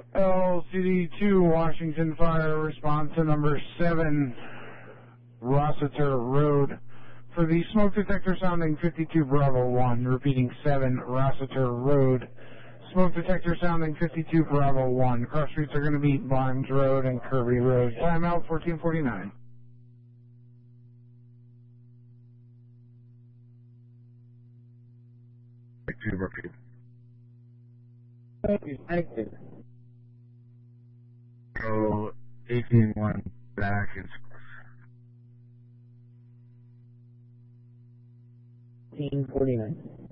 LCD2 Washington Fire, response to number 7 Rossiter Road. For the smoke detector sounding 52 Bravo 1, repeating 7 Rossiter Road. Smoke detector sounding 52 Bravo 1. Cross streets are going to be Barnes Road and Kirby Road. Timeout 1449. Repeat. Detected. So 18-1 back and 1849.